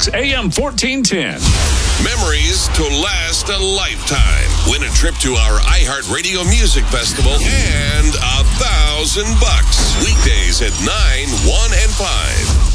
Sports, AM 1410. Memories to last a lifetime. Win a trip to our iHeartRadio Music Festival and $1,000. Weekdays at 9, 1, and 5.